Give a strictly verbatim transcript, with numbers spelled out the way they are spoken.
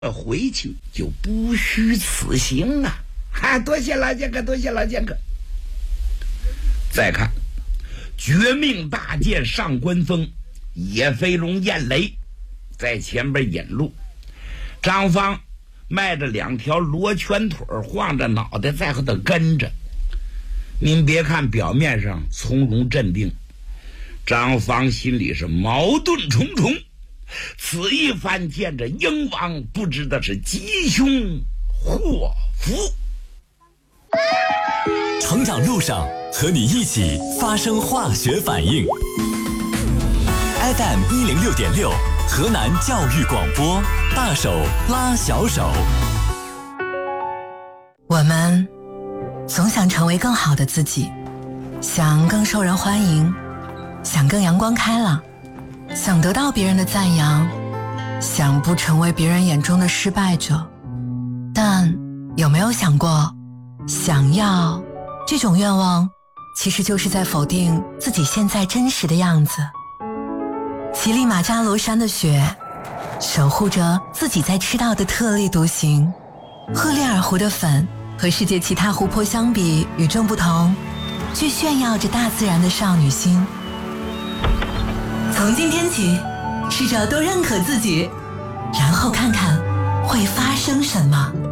回去就不虚此行啊！哈，多谢老剑客，多谢老剑客。再看绝命大剑上官峰，野飞龙燕雷在前边引路，张方迈着两条罗圈腿，晃着脑袋在后头跟着。您别看表面上从容镇定，张方心里是矛盾重重。此一番见着鹰王，不知道是吉凶祸福。 成长路上和你一起发生化学反应。F M 一零六点六，河南教育广播，大手拉小手。 我们总想成为更好的自己，想更受人欢迎，想更阳光开朗，想得到别人的赞扬，想不成为别人眼中的失败者。但有没有想过，想要这种愿望其实就是在否定自己现在真实的样子。乞力马扎罗山的雪守护着自己在吃到的特立独行，赫列尔湖的粉和世界其他湖泊相比与众不同，却炫耀着大自然的少女心。从今天起，试着多认可自己，然后看看会发生什么。